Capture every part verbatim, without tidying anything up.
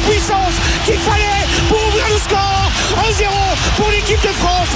puissance qu'il fallait pour ouvrir le score. un zéro pour l'équipe de France.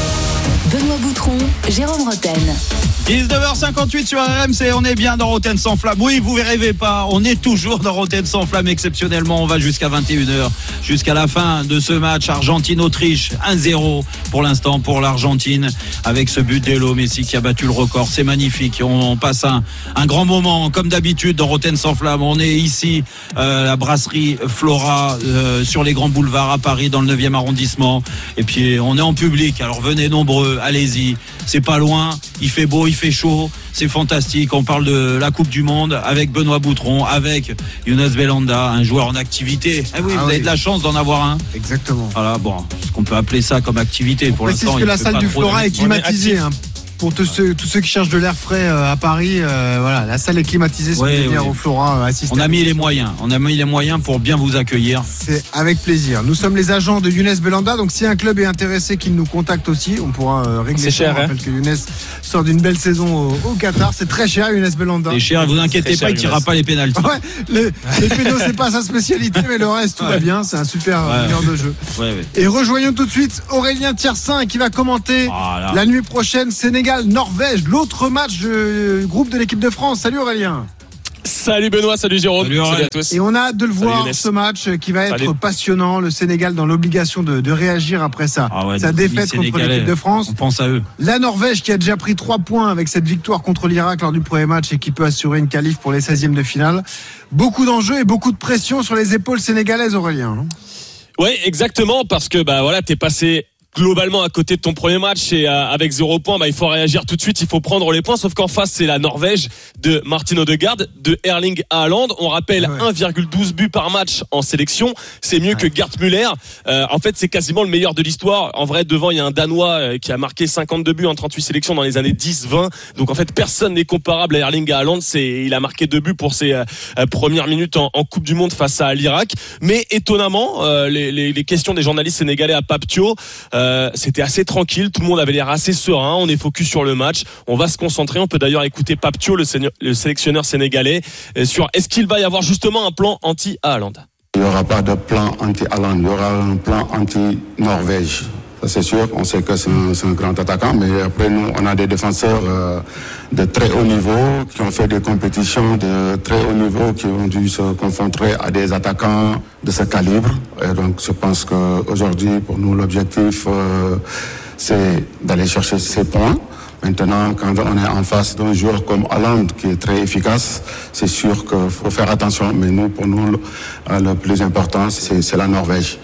Benoît Boutron, Jérôme Rotten. dix-neuf heures cinquante-huit sur R M C, on est bien dans Rotten sans flamme. Oui, vous ne rêvez pas, on est toujours dans Rotten sans flamme. Exceptionnellement, on va jusqu'à vingt et une heures, jusqu'à la fin de ce match Argentine-Autriche. un zéro pour l'instant pour l'Argentine, avec ce but d'Elo Messi qui a battu le record. C'est magnifique, on, on passe un, un grand moment, comme d'habitude dans Rotten sans flamme. On est ici, euh, la brasserie Flora, euh, sur les grands boulevards à Paris, dans le neuvième arrondissement. Et puis on est en public, alors venez nombreux, allez-y, c'est pas loin, il fait beau, il fait chaud, c'est fantastique. On parle de la Coupe du Monde avec Benoît Boutron, avec Younes Belhanda, un joueur en activité. Eh oui, ah vous oui. avez de la chance d'en avoir un. Exactement. Voilà, bon, ce qu'on peut appeler ça comme activité. Pour précise l'instant, que la salle du Flora est climatisée. Hein. Pour tous ceux, tous ceux qui cherchent de l'air frais euh, à Paris, euh, voilà, la salle est climatisée. Oui, oui. Venir au Flora euh, assister. On a mis les moyens. On a mis les moyens pour bien vous accueillir. C'est avec plaisir. Nous sommes les agents de Younes Belhanda. Donc, si un club est intéressé, qu'il nous contacte aussi, on pourra euh, régler. C'est ça. cher. On rappelle hein. que Younes sort d'une belle saison au, au Qatar. C'est très cher, Younes Belhanda. C'est cher. Vous inquiétez pas, il tirera pas les pénaltys. Ouais, les, les pénaux, c'est pas sa spécialité, mais le reste, tout ouais. va bien. C'est un super ouais. meneur de jeu. Ouais, ouais. Et rejoignons tout de suite Aurélien Tiersin qui va commenter voilà. la nuit prochaine Sénégal-Norvège. L'autre match du groupe de l'équipe de France. Salut Aurélien. Salut Benoît, salut Jérôme, salut, salut à tous. Et on a hâte de le salut voir Younes. Ce match qui va être salut. passionnant. Le Sénégal dans l'obligation de, de réagir après ça. Ah ouais, sa défaite contre l'équipe de France. On pense à eux. La Norvège qui a déjà pris trois points avec cette victoire contre l'Irak lors du premier match et qui peut assurer une qualif pour les seizièmes de finale. Beaucoup d'enjeux et beaucoup de pression sur les épaules sénégalaises, Aurélien. Oui, exactement, parce que bah voilà, t'es passé globalement à côté de ton premier match et euh, avec zéro point, bah, il faut réagir tout de suite, il faut prendre les points, sauf qu'en face c'est la Norvège de Martin Odegaard, de Erling Haaland. On rappelle ouais. un virgule douze buts par match en sélection, c'est mieux ouais. que Gerd Müller. Euh, en fait c'est quasiment le meilleur de l'histoire. En vrai devant il y a un Danois euh, qui a marqué cinquante-deux buts en trente-huit sélections dans les années dix vingt. Donc en fait personne n'est comparable à Erling Haaland. C'est, il a marqué deux buts pour ses euh, premières minutes en, en Coupe du Monde face à l'Irak. Mais étonnamment, euh, les, les, les questions des journalistes sénégalais à Pape Thiaw, euh, Euh, c'était assez tranquille, tout le monde avait l'air assez serein, on est focus sur le match, on va se concentrer, on peut d'ailleurs écouter Pape Thiaw, le, sénior, le sélectionneur sénégalais, sur est-ce qu'il va y avoir justement un plan anti-Haaland. Il n'y aura pas de plan anti-Haaland, il y aura un plan anti-Norvège. Ça c'est sûr, on sait que c'est un, c'est un grand attaquant, mais après nous on a des défenseurs euh, de très haut niveau qui ont fait des compétitions de très haut niveau, qui ont dû se confronter à des attaquants de ce calibre. Et donc je pense qu'aujourd'hui pour nous l'objectif euh, c'est d'aller chercher ces points. Maintenant, quand on est en face d'un joueur comme Haaland qui est très efficace, c'est sûr qu'il faut faire attention. Mais nous, pour nous, le, le plus important, c'est, c'est la Norvège.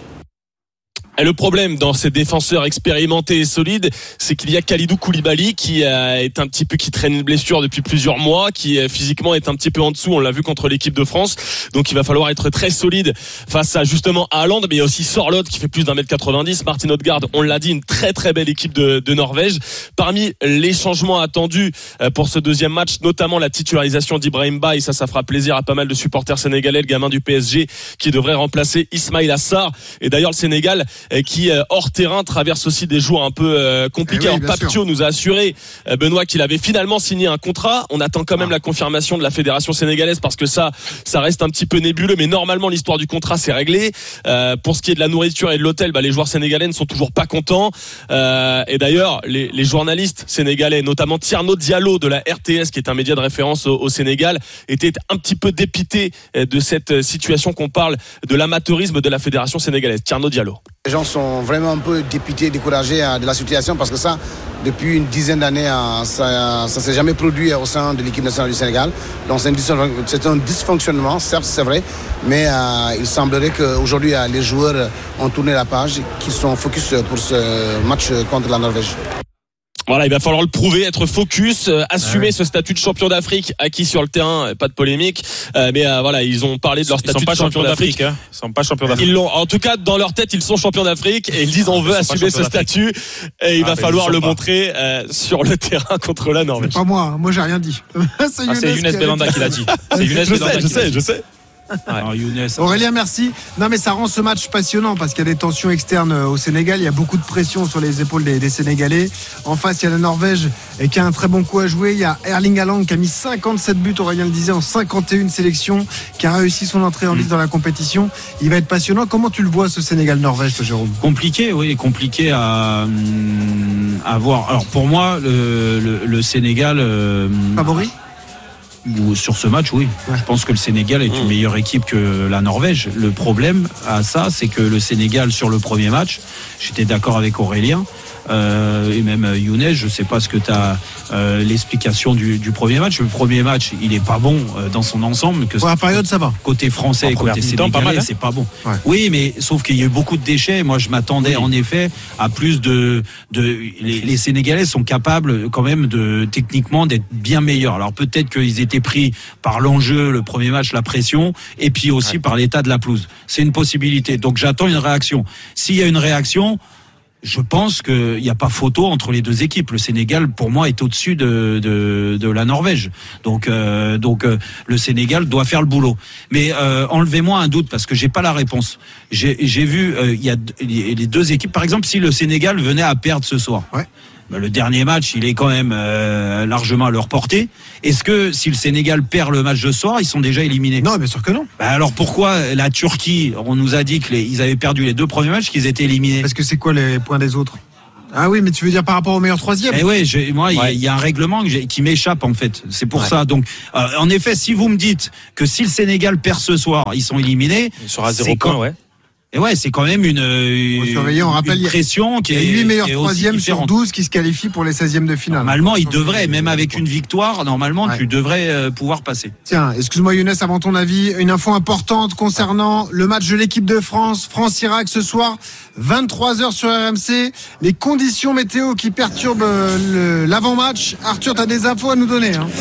Et le problème dans ces défenseurs expérimentés et solides, c'est qu'il y a Kalidou Koulibaly qui euh, est un petit peu qui traîne une blessure depuis plusieurs mois, qui euh, physiquement est un petit peu en dessous. On l'a vu contre l'équipe de France. Donc il va falloir être très solide face à justement à Haaland, mais il y a aussi Sorloth qui fait plus d'un mètre quatre-vingt-dix. Martin Odegaard, on l'a dit, une très très belle équipe de, de Norvège. Parmi les changements attendus euh, pour ce deuxième match, notamment la titularisation d'Ibrahim Ba, et ça, ça fera plaisir à pas mal de supporters sénégalais, le gamin du P S G qui devrait remplacer Ismaïla Sarr. Et d'ailleurs le Sénégal qui hors terrain traverse aussi des jours un peu euh, compliqués. Oui, alors Pape Thiaw nous a assuré, euh, Benoît, qu'il avait finalement signé un contrat. On attend quand même ah. la confirmation de la fédération sénégalaise parce que ça, ça reste un petit peu nébuleux, mais normalement l'histoire du contrat c'est réglé. Euh, pour ce qui est de la nourriture et de l'hôtel, bah, les joueurs sénégalais ne sont toujours pas contents. Euh, et d'ailleurs, les, les journalistes sénégalais, notamment Thierno Diallo de la R T S, qui est un média de référence au, au Sénégal, étaient un petit peu dépités de cette situation qu'on parle de l'amateurisme de la fédération sénégalaise. Thierno Diallo. Les gens sont vraiment un peu dépités, découragés de la situation parce que ça, depuis une dizaine d'années, ça ne s'est jamais produit au sein de l'équipe nationale du Sénégal. Donc c'est un, c'est un dysfonctionnement, certes c'est vrai, mais euh, il semblerait qu'aujourd'hui les joueurs ont tourné la page, qu'ils sont focus pour ce match contre la Norvège. Voilà, il va falloir le prouver, être focus, euh, assumer ouais. ce statut de champion d'Afrique acquis sur le terrain, pas de polémique. Euh, mais euh, voilà, ils ont parlé de leur ils statut de champion d'Afrique. d'Afrique hein. Ils sont pas champions d'Afrique. Ils l'ont, en tout cas, dans leur tête, ils sont champions d'Afrique et ils disent on veut assumer ce statut et il ah, va falloir le pas. montrer euh, sur le terrain contre la Norvège. C'est pas moi, moi j'ai rien dit. c'est Younes, ah, c'est Younes Belhanda qui l'a dit. C'est Younes je Belhanda sais, je sais, je sais. Alors, Younes, Aurélien, merci. Non, mais ça rend ce match passionnant parce qu'il y a des tensions externes au Sénégal. Il y a beaucoup de pression sur les épaules des, des Sénégalais. En face, il y a la Norvège qui a un très bon coup à jouer. Il y a Erling Haaland qui a mis cinquante-sept buts, Aurélien le disait, en cinquante et une sélections, qui a réussi son entrée en liste dans la compétition. Il va être passionnant. Comment tu le vois, ce Sénégal-Norvège, toi, Jérôme? Compliqué, oui, compliqué à, à voir. Alors, pour moi, le, le, le Sénégal. Euh, Favori? Sur ce match, oui. Ouais. Je pense que le Sénégal est une meilleure équipe que la Norvège. Le problème à ça, c'est que le Sénégal, sur le premier match, j'étais d'accord avec Aurélien, euh, et même Younes, je ne sais pas ce que tu as euh, l'explication du, du premier match. Le premier match, il n'est pas bon euh, dans son ensemble. Que Pour la période, ça va. Côté français et côté sénégalais, pas mal, hein, c'est pas bon. Ouais. Oui, mais sauf qu'il y a eu beaucoup de déchets. Moi, je m'attendais oui. en effet à plus de. de les, les Sénégalais sont capables quand même de techniquement d'être bien meilleurs. Alors peut-être qu'ils étaient pris par l'enjeu, le premier match, la pression, et puis aussi ouais. par l'état de la pelouse. C'est une possibilité. Donc j'attends une réaction. S'il y a une réaction, je pense qu'il n'y a pas photo entre les deux équipes. Le Sénégal, pour moi, est au-dessus de, de, de la Norvège. Donc, euh, donc euh, le Sénégal doit faire le boulot. Mais euh, enlevez-moi un doute parce que j'ai pas la réponse. J'ai, j'ai vu, il euh, y a les deux équipes. Par exemple, si le Sénégal venait à perdre ce soir. Ouais. Le dernier match, il est quand même euh, largement à leur portée. Est-ce que si le Sénégal perd le match de ce soir, ils sont déjà éliminés? Non, bien sûr que non. Bah alors pourquoi la Turquie, on nous a dit qu'ils avaient perdu les deux premiers matchs, qu'ils étaient éliminés? Parce que c'est quoi les points des autres? Ah oui, mais tu veux dire par rapport au meilleur troisième? Eh oui, j'ai, moi, il ouais. y, y a un règlement que j'ai, qui m'échappe en fait. C'est pour ouais. ça. Donc, euh, en effet, si vous me dites que si le Sénégal perd ce soir, ils sont éliminés, il sera zéro point, ouais. Et ouais, c'est quand même une, une, on rappelle, une pression qui est. Il y a huit meilleurs troisièmes sur douze qui se qualifient pour les seizièmes de finale. Normalement, il devrait, même avec une victoire, normalement, ouais. tu devrais euh, pouvoir passer. Tiens, excuse-moi Younes, avant ton avis, une info importante concernant le match de l'équipe de France, France-Irak ce soir, vingt-trois heures sur R M C. Les conditions météo qui perturbent le, l'avant-match. Arthur, tu as des infos à nous donner, hein?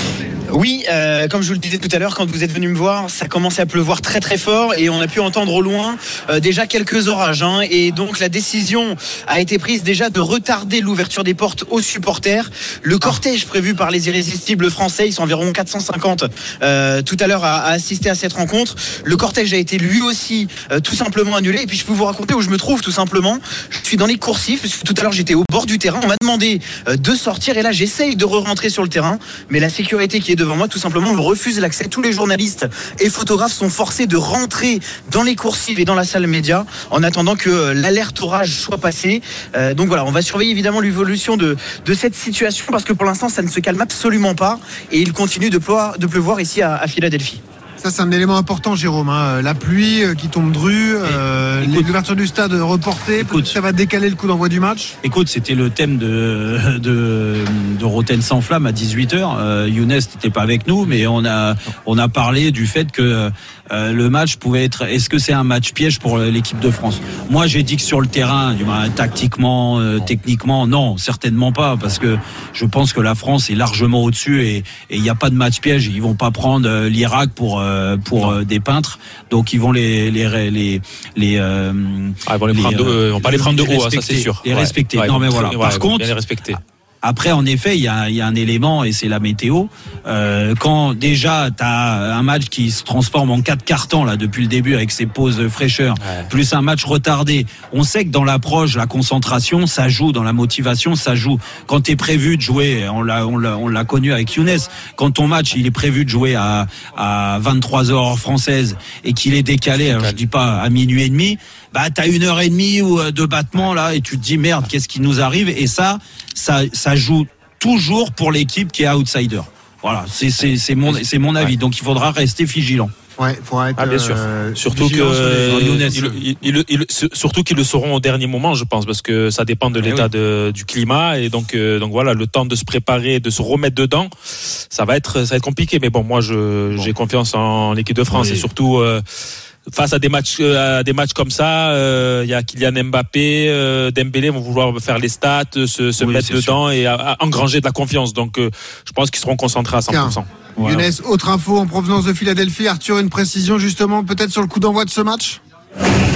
Oui, euh, comme je vous le disais tout à l'heure, quand vous êtes venu me voir, ça commençait à pleuvoir très très fort et on a pu entendre au loin euh, déjà quelques orages. Hein, et donc la décision a été prise déjà de retarder l'ouverture des portes aux supporters. Le cortège prévu par les irrésistibles français, ils sont environ quatre cent cinquante euh, tout à l'heure à, à assister à cette rencontre. Le cortège a été lui aussi euh, tout simplement annulé. Et puis je peux vous raconter où je me trouve tout simplement. Je suis dans les coursifs, parce que tout à l'heure j'étais au bord du terrain. On m'a demandé euh, de sortir et là j'essaye de re-rentrer sur le terrain. Mais la sécurité qui est devant moi tout simplement me refuse l'accès. Tous les journalistes et photographes sont forcés de rentrer dans les coursives et dans la salle média en attendant que l'alerte orage soit passée. Euh, donc voilà, on va surveiller évidemment l'évolution de, de cette situation parce que pour l'instant ça ne se calme absolument pas et il continue de pleuvoir, de pleuvoir ici à, à Philadelphie. Ça, c'est un élément important, Jérôme. Hein. La pluie qui tombe drue, euh, écoute, l'ouverture du stade reportée, écoute, ça va décaler le coup d'envoi du match. Écoute, c'était le thème de, de, de Roten sans flamme à dix-huit heures. Euh, Younes n'était pas avec nous, mais on a, on a parlé du fait que euh, le match pouvait être... Est-ce que c'est un match piège pour l'équipe de France? Moi, j'ai dit que sur le terrain, du moins, tactiquement, euh, techniquement, non, certainement pas, parce que je pense que la France est largement au-dessus et il n'y a pas de match piège. Ils vont pas prendre euh, l'Irak pour... Euh, pour euh, des peintres, donc ils vont les les les les euh, ah, ils vont les, les prendre de, euh, on va pas les prendre de haut, hein, ça c'est sûr. Les ouais. respecter. Ouais, non mais voilà. Ouais, Par ouais, contre, bien les respecter. Après, en effet, il y a, il y a un élément et c'est la météo. Euh, quand déjà tu as un match qui se transforme en quatre cartons là depuis le début avec ses pauses fraîcheur, ouais. plus un match retardé, on sait que dans l'approche, la concentration, ça joue, dans la motivation, ça joue. Quand tu es prévu de jouer, on l'a, on l'a, on l'a connu avec Younes, quand ton match il est prévu de jouer à, à vingt-trois heures française et qu'il est décalé, alors je dis pas à minuit et demi, bah t'as une heure et demie de battement là et tu te dis merde, qu'est-ce qui nous arrive? Et ça, ça, ça joue toujours pour l'équipe qui est outsider. Voilà, c'est, c'est, c'est mon, c'est mon avis. Donc il faudra rester vigilant. Ouais, faudra être, ah, bien sûr. Euh, surtout que euh, il, il, il, il, surtout qu'ils le sauront au dernier moment, je pense, parce que ça dépend de l'état oui. de, du climat et donc euh, donc voilà, le temps de se préparer, de se remettre dedans, ça va être ça va être compliqué. Mais bon, moi je bon. j'ai confiance en l'équipe de France oui. et surtout. Euh, Face à des matchs, à des matchs comme ça, il euh, y a Kylian Mbappé, euh, Dembélé vont vouloir faire les stats, se, se oui, mettre dedans sûr. et à, à engranger de la confiance. Donc, euh, je pense qu'ils seront concentrés à cent pour cent. Voilà. Younes, autre info en provenance de Philadelphie. Arthur, une précision justement peut-être sur le coup d'envoi de ce match?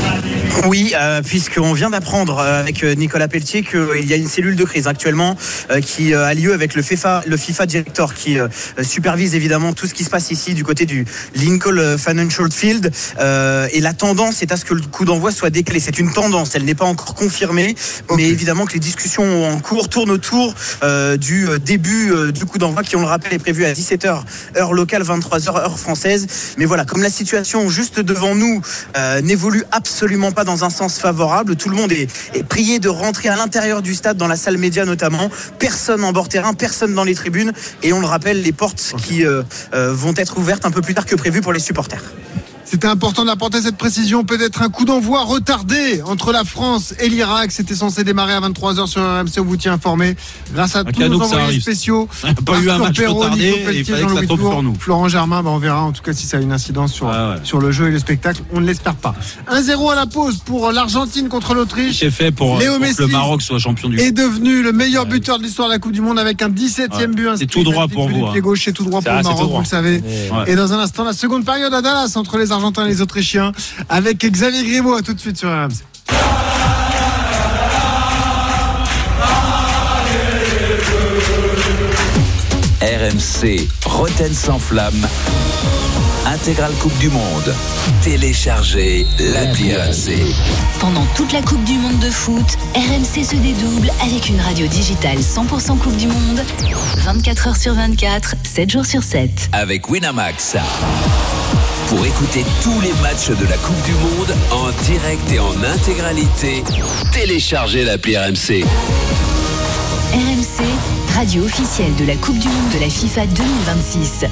Oui, euh, puisqu'on vient d'apprendre euh, avec Nicolas Pelletier qu'il y a une cellule de crise actuellement euh, qui euh, a lieu avec le FIFA, le FIFA Director qui euh, supervise évidemment tout ce qui se passe ici du côté du Lincoln Financial Field. Euh, et la tendance est à ce que le coup d'envoi soit décalé. C'est une tendance, elle n'est pas encore confirmée, okay. Mais évidemment que les discussions en cours tournent autour euh, du début euh, du coup d'envoi qui, on le rappelle, est prévu à dix-sept heures heure locale, vingt-trois heures heure française. Mais voilà, comme la situation juste devant nous euh, n'évolue absolument pas dans un sens favorable, tout le monde est, est prié de rentrer à l'intérieur du stade, dans la salle média notamment. Personne en bord terrain, personne dans les tribunes, et on le rappelle, les portes okay. qui euh, euh, vont être ouvertes un peu plus tard que prévu pour les supporters. C'était important d'apporter cette précision. Peut-être un coup d'envoi retardé entre la France et l'Irak. C'était censé démarrer à vingt-trois heures sur R M C. On vous tient informé grâce à un tous nos envoyés spéciaux. Il n'y a pas eu un match Perrault, retardé Nico et il Pelletier, fallait que ça tombe sur nous. Florent Germain, bah on verra en tout cas si ça a une incidence sur, ah ouais. sur le jeu et le spectacle. On ne l'espère pas. un zéro à la pause pour l'Argentine contre l'Autriche. C'est fait pour, Léo pour Messi que le Maroc soit champion du monde. Est devenu le meilleur buteur de l'histoire de la Coupe du Monde avec un dix-septième ouais. but inscrit. C'est tout droit pour vous. Pied gauche, c'est tout droit pour le Maroc, vous le savez. Et dans un instant, la seconde période à Dallas entre les Argentins et les Autrichiens avec Xavier Grimaud. À tout de suite sur R M C. R M C, Roten sans flamme, intégrale Coupe du Monde. Téléchargez l'appli R M C. Pendant toute la Coupe du Monde de foot, R M C se dédouble avec une radio digitale cent pour cent Coupe du Monde, vingt-quatre heures sur vingt-quatre, sept jours sur sept. Avec Winamax. Pour écouter tous les matchs de la Coupe du Monde en direct et en intégralité, téléchargez l'appli R M C. R M C, radio officielle de la Coupe du Monde de la FIFA deux mille vingt-six.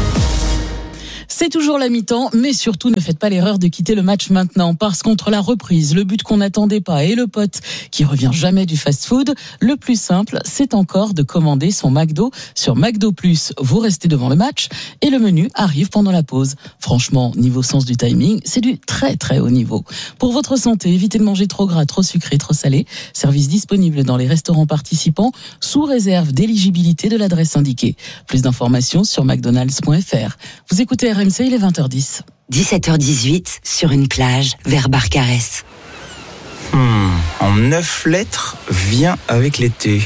C'est toujours la mi-temps, mais surtout ne faites pas l'erreur de quitter le match maintenant, parce qu'entre la reprise, le but qu'on n'attendait pas et le pote qui revient jamais du fast-food, le plus simple, c'est encore de commander son McDo sur McDo Plus. Vous restez devant le match et le menu arrive pendant la pause. Franchement, niveau sens du timing, c'est du très très haut niveau. Pour votre santé, évitez de manger trop gras, trop sucré, trop salé. Service disponible dans les restaurants participants sous réserve d'éligibilité de l'adresse indiquée. Plus d'informations sur mcdonalds point f r. Vous écoutez R M C, il est vingt heures dix. dix-sept heures dix-huit, sur une plage, vers Barcarès. Hmm, en neuf lettres, vient avec l'été.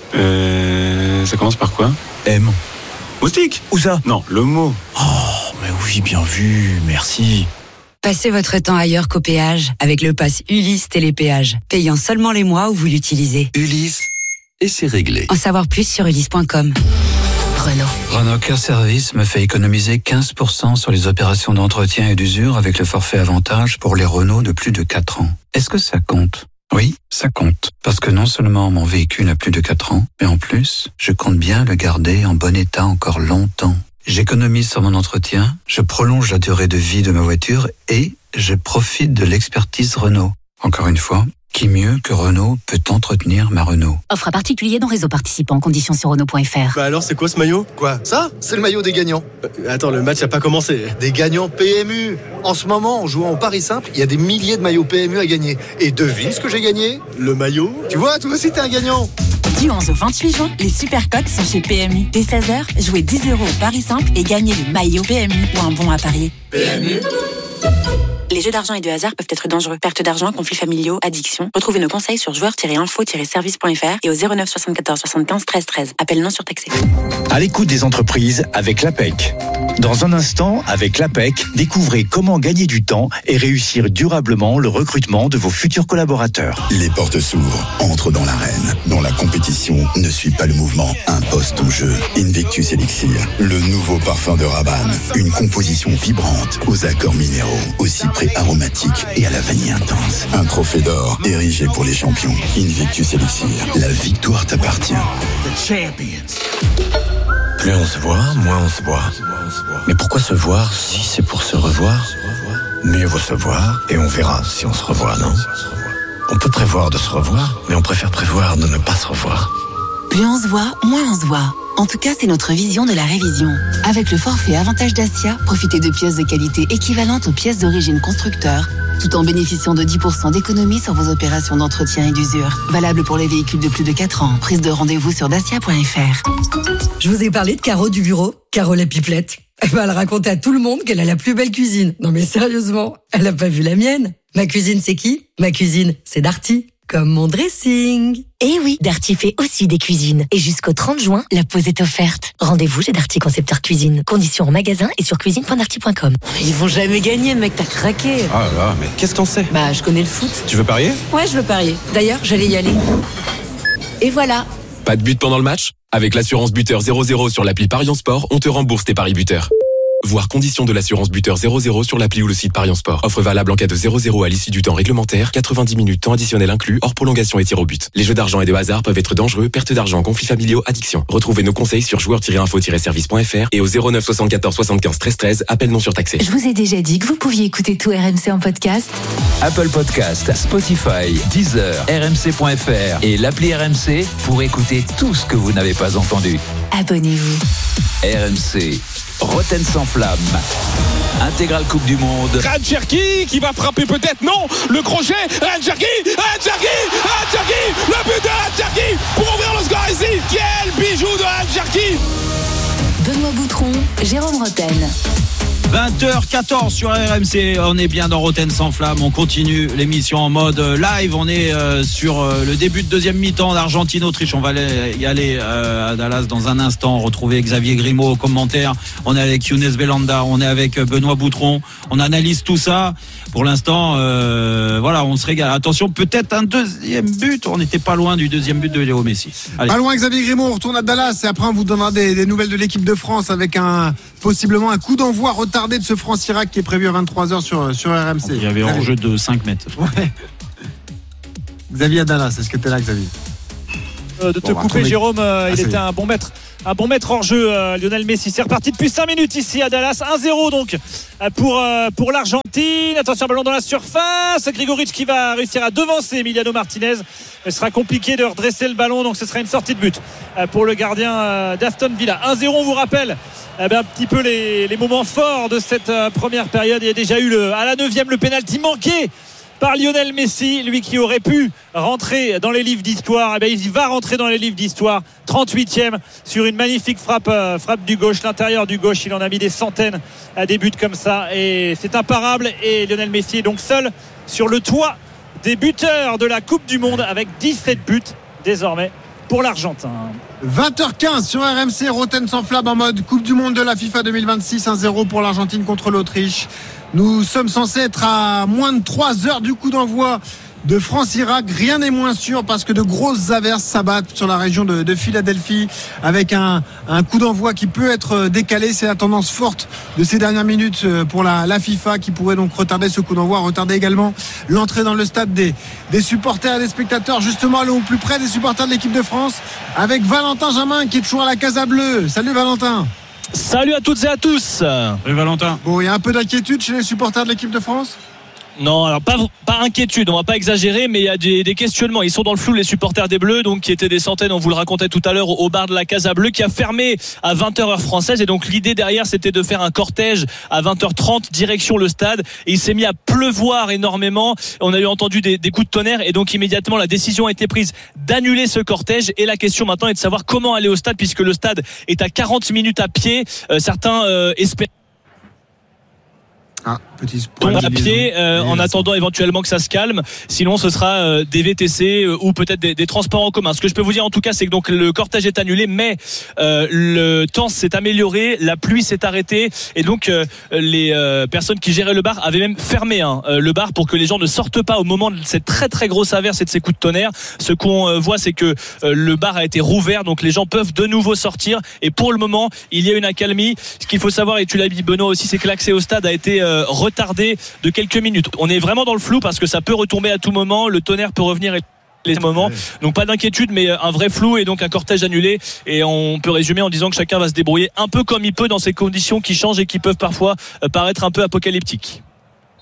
Euh, ça commence par quoi? M. Moustique? Où ça? Non, le mot. Oh, mais oui, bien vu, merci. Passez votre temps ailleurs qu'au péage avec le pass Ulysse Télépéage, payant seulement les mois où vous l'utilisez. Ulysse, et c'est réglé. En savoir plus sur ulysse point com. Renault. Renault Car Service me fait économiser quinze pour cent sur les opérations d'entretien et d'usure avec le forfait avantage pour les Renault de plus de quatre ans. Est-ce que ça compte? Oui, ça compte. Parce que non seulement mon véhicule a plus de quatre ans, mais en plus, je compte bien le garder en bon état encore longtemps. J'économise sur mon entretien, je prolonge la durée de vie de ma voiture et je profite de l'expertise Renault. Encore une fois, qui mieux que Renault peut entretenir ma Renault? Offre à particulier dans réseau participant. Conditions sur Renault point f r. Bah alors c'est quoi ce maillot? Quoi? Ça? C'est le maillot des gagnants. Euh, attends, le match n'a pas commencé. Des gagnants P M U. En ce moment, en jouant au Paris Simple, il y a des milliers de maillots P M U à gagner. Et devine ce que j'ai gagné? Le maillot. Tu vois, toi aussi t'es un gagnant. Du onze au vingt-huit juin, les super cotes sont chez P M U. Dès seize heures, jouez dix euros au Paris Simple et gagnez le maillot P M U ou un bon à parier. P M U. Les jeux d'argent et de hasard peuvent être dangereux. Perte d'argent, conflits familiaux, addiction. Retrouvez nos conseils sur joueurs tiret info tiret service point f r et au zéro neuf soixante-quatorze soixante-quinze treize treize. Appel non surtaxé. À l'écoute des entreprises avec l'A P E C. Dans un instant, avec l'A P E C, découvrez comment gagner du temps et réussir durablement le recrutement de vos futurs collaborateurs. Les portes s'ouvrent, entre dans l'arène, dont la compétition ne suit pas le mouvement, impose ton jeu. Invictus Elixir, le nouveau parfum de Rabanne. Une composition vibrante aux accords minéraux, aux cyprès aromatiques et à la vanille intense. Un trophée d'or érigé pour les champions. Invictus Elixir, la victoire t'appartient. Plus on se voit, moins on se voit. Mais pourquoi se voir si c'est pour se revoir? Mieux vaut se voir et on verra si on se revoit, non? On peut prévoir de se revoir, mais on préfère prévoir de ne pas se revoir. Plus on se voit, moins on se voit. En tout cas, c'est notre vision de la révision. Avec le forfait Avantage Dacia, profitez de pièces de qualité équivalentes aux pièces d'origine constructeur, tout en bénéficiant de dix pour cent d'économie sur vos opérations d'entretien et d'usure. Valable pour les véhicules de plus de quatre ans. Prise de rendez-vous sur dacia point f r. Je vous ai parlé de Caro du bureau, Caro la pipelette. Elle va le raconter à tout le monde qu'elle a la plus belle cuisine. Non mais sérieusement, elle a pas vu la mienne. Ma cuisine, c'est qui ? Ma cuisine, c'est Darty. Comme mon dressing. Eh oui, Darty fait aussi des cuisines. Et jusqu'au trente juin, la pause est offerte. Rendez-vous chez Darty Concepteur Cuisine. Conditions en magasin et sur cuisine point darty point com. Ils vont jamais gagner, mec, t'as craqué. Ah là là, mais qu'est-ce qu'on sait ? Bah, je connais le foot. Tu veux parier ? Ouais, je veux parier. D'ailleurs, j'allais y aller. Et voilà. Pas de but pendant le match ? Avec l'assurance buteur zéro zéro sur l'appli Parions Sport, on te rembourse tes paris buteurs. Voir conditions de l'assurance buteur zéro zéro sur l'appli ou le site Parions Sport. Offre valable en cas de zéro zéro à l'issue du temps réglementaire, quatre-vingt-dix minutes temps additionnel inclus, hors prolongation et tir au but. Les jeux d'argent et de hasard peuvent être dangereux, perte d'argent, conflits familiaux, addiction. Retrouvez nos conseils sur joueurs tiret info tiret service point f r et au zéro neuf soixante-quatorze soixante-quinze treize treize, appel non surtaxé. Je vous ai déjà dit que vous pouviez écouter tout R M C en podcast. Apple Podcast, Spotify, Deezer, R M C point F R et l'appli R M C pour écouter tout ce que vous n'avez pas entendu. Abonnez-vous. R M C, Rotten sans flamme. Intégrale Coupe du Monde. Ryan Cherki qui va frapper peut-être, non, le crochet, Ryan Cherki, Ryan Cherki, Ryan Cherki, le but de Ryan Cherki pour ouvrir le score ici. Quel bijou de Ryan Cherki. Benoît Boutron, Jérôme Rotten. vingt heures quatorze sur R M C, on est bien dans Rotten sans flamme, on continue l'émission en mode live, on est euh, sur euh, le début de deuxième mi-temps d'Argentine-Autriche, on va y aller euh, à Dallas dans un instant, retrouver Xavier Grimaud au commentaire, on est avec Younes Belhanda, on est avec Benoît Boutron, on analyse tout ça, pour l'instant euh, voilà, on se régale, attention, peut-être un deuxième but, on n'était pas loin du deuxième but de Léo Messi. Allez. Pas loin Xavier Grimaud, on retourne à Dallas et après on vous donnera des, des nouvelles de l'équipe de France avec un possiblement un coup d'envoi retardé de ce France-Irak qui est prévu à vingt-trois heures sur, sur R M C. Il y avait un jeu de cinq mètres. Ouais. Xavier à Dallas, est-ce que tu es là Xavier euh, De te bon, couper Jérôme, euh, ah, il était un bon maître. Un bon maître hors jeu, euh, Lionel Messi. C'est reparti depuis cinq minutes ici à Dallas. un zéro donc pour, euh, pour l'Argentine. Attention, ballon dans la surface. Grigoric qui va réussir à devancer Emiliano Martinez. Ce sera compliqué de redresser le ballon, donc ce sera une sortie de but euh, pour le gardien euh, d'Aston Villa. un zéro, on vous rappelle eh bien, un petit peu les, les moments forts de cette euh, première période. Il y a déjà eu le, à la neuvième le pénalty manqué par Lionel Messi, lui qui aurait pu rentrer dans les livres d'histoire. Eh bien, il va rentrer dans les livres d'histoire. trente-huitième sur une magnifique frappe, euh, frappe du gauche, l'intérieur du gauche. Il en a mis des centaines à des buts comme ça et c'est imparable. Et Lionel Messi est donc seul sur le toit des buteurs de la Coupe du Monde avec dix-sept buts désormais pour l'Argentin. vingt heures quinze sur R M C, Rotten sans flamme en mode Coupe du Monde de la FIFA deux mille vingt-six, un zéro pour l'Argentine contre l'Autriche. Nous sommes censés être à moins de trois heures du coup d'envoi de France-Irak. Rien n'est moins sûr parce que de grosses averses s'abattent sur la région de, de Philadelphie avec un, un coup d'envoi qui peut être décalé. C'est la tendance forte de ces dernières minutes pour la, la FIFA qui pourrait donc retarder ce coup d'envoi, retarder également l'entrée dans le stade des, des supporters et des spectateurs. Justement, allons au plus près des supporters de l'équipe de France avec Valentin Jamin qui est toujours à la Casa Bleue. Salut Valentin. Salut à toutes et à tous. Salut Valentin. Bon, il y a un peu d'inquiétude chez les supporters de l'équipe de France ? Non, alors pas, pas inquiétude, on va pas exagérer, mais il y a des, des questionnements. Ils sont dans le flou, les supporters des Bleus, donc qui étaient des centaines, on vous le racontait tout à l'heure, au bar de la Casa Bleue, qui a fermé à vingt heures heure française. Et donc l'idée derrière, c'était de faire un cortège à vingt heures trente, direction le stade. Et il s'est mis à pleuvoir énormément. On a eu entendu des, des coups de tonnerre, et donc immédiatement la décision a été prise d'annuler ce cortège. Et la question maintenant est de savoir comment aller au stade, puisque le stade est à quarante minutes à pied. Euh, certains euh, espèrent. Ah, petit tombe à pied euh, en attendant éventuellement que ça se calme. Sinon, ce sera euh, des V T C euh, ou peut-être des, des transports en commun. Ce que je peux vous dire en tout cas, c'est que donc le cortège est annulé, mais euh, le temps s'est amélioré, la pluie s'est arrêtée et donc euh, les euh, personnes qui géraient le bar avaient même fermé hein, euh, le bar pour que les gens ne sortent pas au moment de cette très très grosse averse et de ces coups de tonnerre. Ce qu'on euh, voit, c'est que euh, le bar a été rouvert, donc les gens peuvent de nouveau sortir. Et pour le moment, il y a une accalmie. Ce qu'il faut savoir, et tu l'as dit Benoît aussi, c'est que l'accès au stade a été euh, retardé de quelques minutes. On est vraiment dans le flou parce que ça peut retomber à tout moment, le tonnerre peut revenir et les moments. Donc pas d'inquiétude, mais un vrai flou et donc un cortège annulé. Et on peut résumer en disant que chacun va se débrouiller un peu comme il peut dans ces conditions qui changent et qui peuvent parfois paraître un peu apocalyptiques.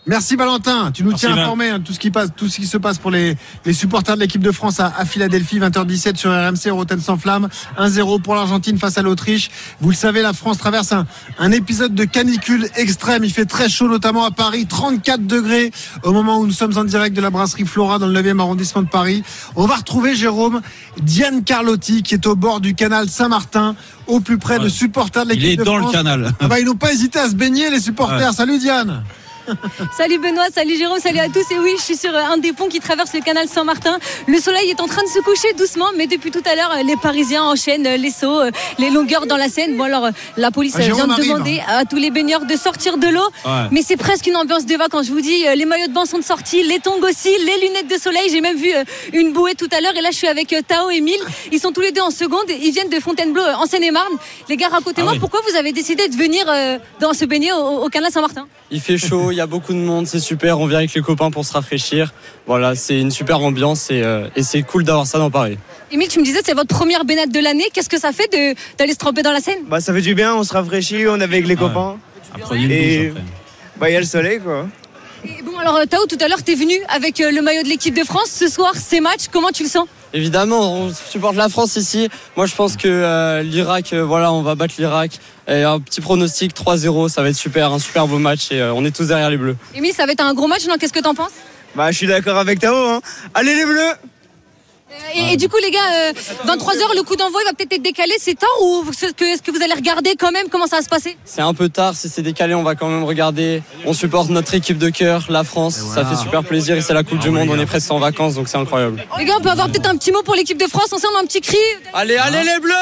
Merci Valentin, tu nous Merci, tiens informés hein, tout ce qui passe, tout ce qui se passe pour les, les supporters de l'équipe de France à, à Philadelphie, vingt heures dix-sept sur R M C, Rotten sans flamme, un zéro pour l'Argentine face à l'Autriche. Vous le savez, la France traverse un, un épisode de canicule extrême, il fait très chaud notamment à Paris, trente-quatre degrés au moment où nous sommes en direct de la brasserie Flora dans le neuvième arrondissement de Paris. On va retrouver Jérôme, Diane Carlotti qui est au bord du canal Saint-Martin, au plus près ouais. de supporters de l'équipe de France. Il est dans le canal. Ah bah, ils n'ont pas hésité à se baigner les supporters. Ouais. Salut Diane. Salut Benoît, salut Jérôme, salut à tous. Et oui, je suis sur un des ponts qui traverse le canal Saint-Martin. Le soleil est en train de se coucher doucement, mais depuis tout à l'heure, les Parisiens enchaînent les sauts, les longueurs dans la Seine. Bon alors, la police ah, vient de arrive. demander à tous les baigneurs de sortir de l'eau, ouais. mais c'est presque une ambiance de vacances. Je vous dis, les maillots de bain sont sortis, les tongs aussi, les lunettes de soleil. J'ai même vu une bouée tout à l'heure. Et là, je suis avec Tao et Emile. Ils sont tous les deux en seconde. Ils viennent de Fontainebleau, en Seine-et-Marne. Les gars, racontez-moi, ah oui. pourquoi vous avez décidé de venir dans se baigner au, au canal Saint-Martin? Il fait chaud, il y a beaucoup de monde, c'est super, on vient avec les copains pour se rafraîchir. Voilà, c'est une super ambiance et, euh, et c'est cool d'avoir ça dans Paris. Emile, tu me disais c'est votre première baignade de l'année, qu'est-ce que ça fait de, d'aller se tremper dans la Seine? Bah ça fait du bien, on se rafraîchit, on est avec les ouais. copains. Après, il et bah il y a le soleil quoi. Et bon alors Tao, tout à l'heure t'es venu avec le maillot de l'équipe de France. Ce soir, ces matchs, comment tu le sens? Évidemment, on supporte la France ici. Moi je pense que euh, l'Irak, euh, voilà, on va battre l'Irak. Et un petit pronostic trois zéro, ça va être super, un super beau match et euh, on est tous derrière les Bleus. Emile, ça va être un gros match, non? Qu'est-ce que t'en penses? Bah je suis d'accord avec Tao, hein. Allez les Bleus! Et, et du coup les gars, euh, vingt-trois heures, le coup d'envoi il va peut-être être décalé, c'est tard ou est-ce que, est-ce que vous allez regarder quand même? Comment ça va se passer? C'est un peu tard, si c'est décalé on va quand même regarder. On supporte notre équipe de cœur, la France, voilà. Ça fait super plaisir et c'est la Coupe ah, du Monde, on est presque en vacances donc c'est incroyable. Les gars, on peut avoir peut-être un petit mot pour l'équipe de France, ensemble un petit cri? Allez, allez les Bleus!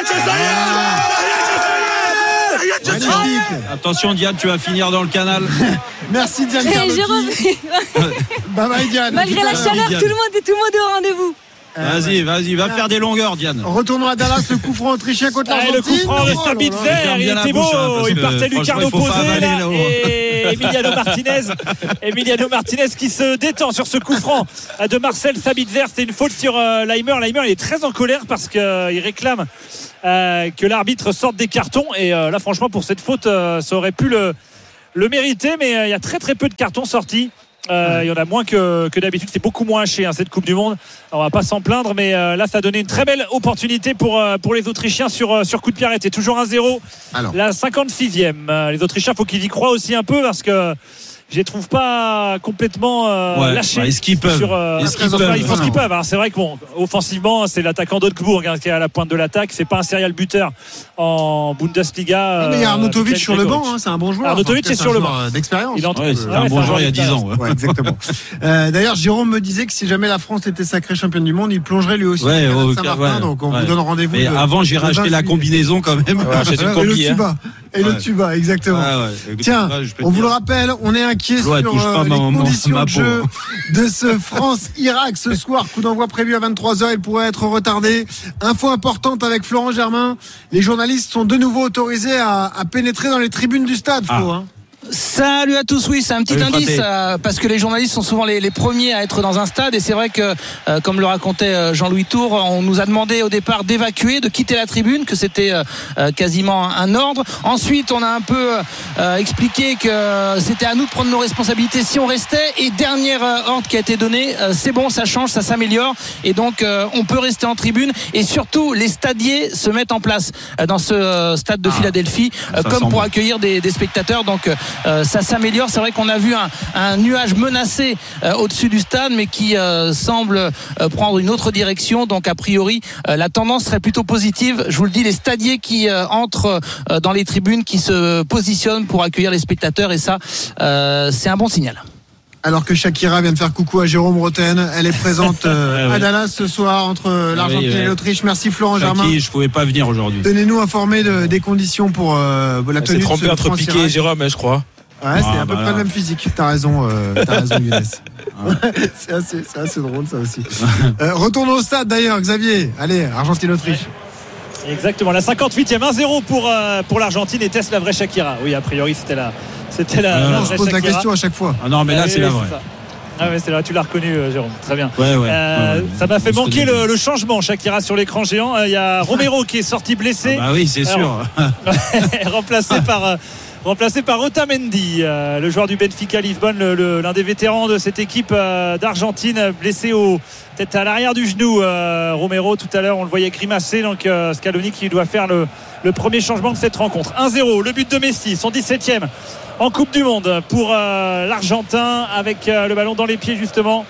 Attention Diane, tu vas finir dans le canal. Merci Diane Carlotti. Jérôme. Bye bye Diane. Malgré la chaleur, tout le monde est tout le monde est au rendez-vous. Vas-y, vas-y, va faire des longueurs, Diane. Retournons à Dallas, le coup franc autrichien contre l'Argentine. Le coup franc de Sabitzer, il était beau, il partait du quart opposé là, et Emiliano Martinez, Emiliano Martinez qui se détend sur ce coup franc de Marcel Sabitzer. C'était une faute sur euh, Leimer. Leimer, il est très en colère parce qu'il euh, réclame euh, que l'arbitre sorte des cartons. Et euh, là, franchement, pour cette faute, euh, ça aurait pu le, le mériter, mais euh, il y a très très peu de cartons sortis. Euh, il y en a moins que, que d'habitude, c'est beaucoup moins haché hein, cette Coupe du Monde. Alors, on va pas s'en plaindre, mais euh, là ça a donné une très belle opportunité pour, euh, pour les Autrichiens sur, euh, sur coup de pied arrêté. Toujours un zéro. Alors. La cinquante-sixième. Euh, les Autrichiens, faut qu'ils y croient aussi un peu parce que je les trouve pas complètement euh, ouais, lâchés. Bah, est-ce qu'ils peuvent sur, euh, est-ce qu'ils peuvent Ils font ce qu'ils peuvent. Alors, c'est vrai que bon, offensivement, c'est l'attaquant d'Augsbourg hein, qui est à la pointe de l'attaque. C'est pas un serial buteur en Bundesliga. Non, mais il y a Arnautovic sur le banc, hein, c'est un bon joueur. Arnautovic est sur le banc d'expérience. Il ouais, c'est un bon joueur il y a dix ans. Ouais, exactement. euh, d'ailleurs, Jérôme me disait que si jamais la France était sacrée championne du monde, il plongerait lui aussi. Ouais, au Saint-Martin, ouais, donc on ouais. vous donne rendez-vous. Mais de, avant, j'irai acheter la combinaison quand même. Ouais, ouais, une et le tuba. Et le tuba, exactement. Tiens, on vous le rappelle, on est inquiet sur les conditions de jeu de ce France-Irak ce soir. Coup d'envoi prévu à vingt-trois heures, il pourrait être retardé. Info importante avec Florent Germain, les journalistes sont de nouveau autorisés à, à pénétrer dans les tribunes du stade, Flo. Ah. Hein. Salut à tous, oui c'est un petit Salut, indice euh, parce que les journalistes sont souvent les, les premiers à être dans un stade et c'est vrai que euh, comme le racontait euh, Jean-Louis Tour, on nous a demandé au départ d'évacuer, de quitter la tribune, que c'était euh, quasiment un ordre. Ensuite on a un peu euh, expliqué que c'était à nous de prendre nos responsabilités si on restait et dernière euh, ordre qui a été donné, euh, c'est bon, ça change, ça s'améliore et donc euh, on peut rester en tribune et surtout les stadiers se mettent en place euh, dans ce euh, stade de ah, Philadelphie euh, comme semble. pour accueillir des, des spectateurs donc euh, Euh, ça s'améliore. C'est vrai qu'on a vu un, un nuage menacé euh, au-dessus du stade mais qui euh, semble euh, prendre une autre direction, donc a priori euh, la tendance serait plutôt positive. Je vous le dis, les stadiers qui euh, entrent euh, dans les tribunes, qui se positionnent pour accueillir les spectateurs et ça euh, c'est un bon signal. Alors que Shakira vient de faire coucou à Jérôme Roten, elle est présente euh, ouais, à Dallas ce soir entre l'Argentine oui, ouais. et l'Autriche. Merci Florent Shaki, Germain. Je pouvais pas venir aujourd'hui. Tenez-nous informés de, des conditions pour euh, la tenue. C'est trompé entre Piqué et Jérôme, je crois. Ouais, c'est ah, à peu bah près là. le même physique. T'as raison, euh, t'as raison, Younes. Ouais. c'est, assez, c'est assez drôle, ça aussi. Euh, retournons au stade d'ailleurs, Xavier. Allez, Argentine-Autriche. Exactement, la cinquante-huitième, un zéro pour, euh, pour l'Argentine. Était-ce la vraie Shakira? Oui, a priori, c'était la, c'était la, euh, la vraie vraie Je pose Shakira. la question à chaque fois. Ah non, mais là, ah, c'est oui, la oui, vraie. C'est ah ouais, c'est là, tu l'as reconnu, euh, Jérôme. Très bien. Ouais, ouais. Euh, ouais, ouais. Ça m'a fait manquer le, le changement, Shakira sur l'écran géant. Il euh, y a Romero qui est sorti blessé. Ah bah oui, c'est sûr. Alors, remplacé par. Euh, remplacé par Otamendi, euh, le joueur du Benfica Lisbonne, le, le, l'un des vétérans de cette équipe euh, d'Argentine, blessé au peut-être à l'arrière du genou. euh, Romero tout à l'heure on le voyait grimacer, donc euh, Scaloni qui doit faire le, le premier changement de cette rencontre. un zéro, le but de Messi, son dix-septième en Coupe du Monde pour euh, l'Argentin, avec euh, le ballon dans les pieds justement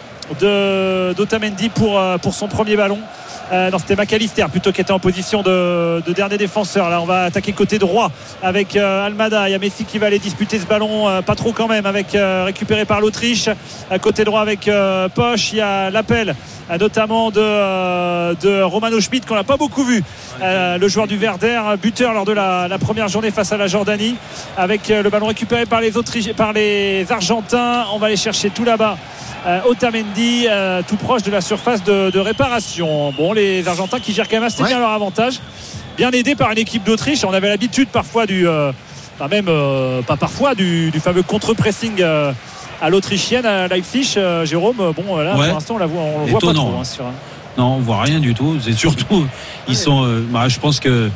de, d'Otamendi pour, euh, pour son premier ballon. Euh, non, c'était McAllister plutôt qui était en position de, de dernier défenseur. Là on va attaquer côté droit avec euh, Almada. Il y a Messi qui va aller disputer ce ballon, euh, pas trop quand même, avec euh, récupéré par l'Autriche. À côté droit avec euh, Poch, il y a l'appel euh, notamment de, euh, de Romano Schmidt qu'on n'a pas beaucoup vu, euh, le joueur du Werder, buteur lors de la, la première journée face à la Jordanie, avec euh, le ballon récupéré par les Autrichiens, par les Argentins. On va aller chercher tout là-bas Euh, Otamendi, euh, tout proche de la surface de, de réparation. Bon, les Argentins qui gèrent quand même assez ouais. bien leur avantage, bien aidés par une équipe d'Autriche. On avait l'habitude parfois du euh, enfin même euh, pas parfois du, du fameux contre-pressing euh, à l'autrichienne à Leipzig. euh, Jérôme, bon là ouais. pour l'instant on la voit, on le voit pas trop hein, sur, hein. Non, on voit rien du tout. C'est surtout ils ouais. sont euh, bah, je pense que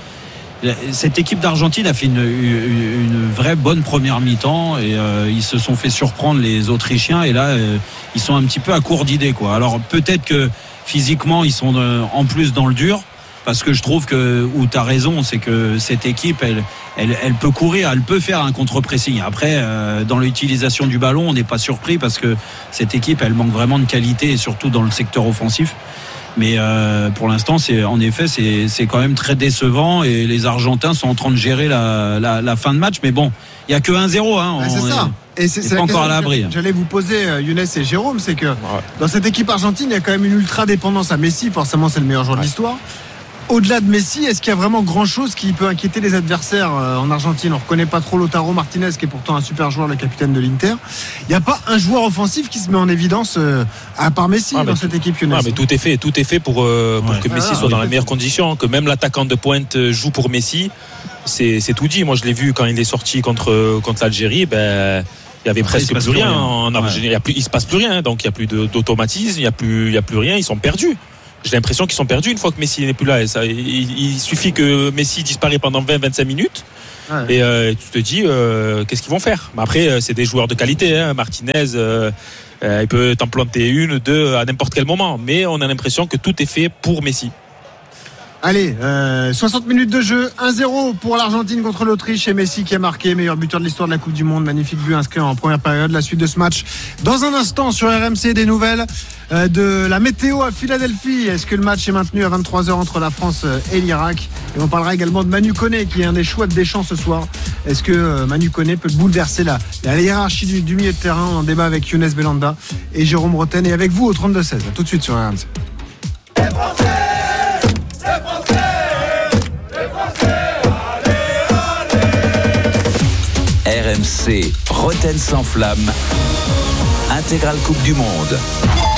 cette équipe d'Argentine a fait une, une, une vraie bonne première mi-temps et euh, ils se sont fait surprendre les Autrichiens, et là euh, ils sont un petit peu à court d'idées quoi. Alors peut-être que physiquement ils sont euh, en plus dans le dur, parce que je trouve que où tu as raison, c'est que cette équipe elle, elle, elle peut courir, elle peut faire un contre-pressing. Après euh, dans l'utilisation du ballon on n'est pas surpris, parce que cette équipe elle manque vraiment de qualité, et surtout dans le secteur offensif. Mais euh, pour l'instant, c'est en effet, c'est, c'est quand même très décevant, et les Argentins sont en train de gérer la, la, la fin de match. Mais bon, il y a que un zéro. Hein, ah, c'est ça. Et c'est, c'est pas encore à l'abri. J'allais vous poser, Younes et Jérôme, c'est que ouais. dans cette équipe argentine, il y a quand même une ultra dépendance à Messi. Forcément, c'est le meilleur joueur ouais. de l'histoire. Au-delà de Messi, est-ce qu'il y a vraiment grand-chose qui peut inquiéter les adversaires en Argentine? On ne reconnaît pas trop Lautaro Martinez, qui est pourtant un super joueur, le capitaine de l'Inter. Il n'y a pas un joueur offensif qui se met en évidence, à part Messi, ah, dans cette équipe. Ah, mais tout est fait, tout est fait pour, euh, pour ouais. que Messi ah, soit dans les meilleures conditions, que même l'attaquant de pointe joue pour Messi. C'est, c'est tout dit. Moi, je l'ai vu quand il est sorti contre, contre l'Algérie. Ben, il y avait Après, presque plus rien. rien. En Argentine. Ouais. Il y a plus, il se passe plus rien. Donc, il n'y a plus de, d'automatisme, il n'y a plus, il y a plus rien. Ils sont perdus. J'ai l'impression qu'ils sont perdus une fois que Messi n'est plus là. Et ça, il, il suffit que Messi disparaisse pendant vingt à vingt-cinq minutes. Ouais. Et euh, tu te dis, euh, qu'est-ce qu'ils vont faire? Mais après, c'est des joueurs de qualité. Hein. Martinez, euh, euh, il peut t'en planter une, deux à n'importe quel moment. Mais on a l'impression que tout est fait pour Messi. Allez, euh, soixante minutes de jeu, un zéro pour l'Argentine contre l'Autriche, et Messi qui a marqué, meilleur buteur de l'histoire de la Coupe du Monde. Magnifique but inscrit en première période. La suite de ce match dans un instant sur R M C. Des nouvelles euh, de la météo à Philadelphie. Est-ce que le match est maintenu à vingt-trois heures entre la France et l'Irak? Et on parlera également de Manu Koné, qui est un des choix de Deschamps ce soir. Est-ce que euh, Manu Koné peut bouleverser la, la hiérarchie du, du milieu de terrain? On en débat avec Younes Belanda et Jérôme Roten, et avec vous au trente-deux seize. À tout de suite sur R M C. R M C, Roten sans flamme, intégrale Coupe du Monde.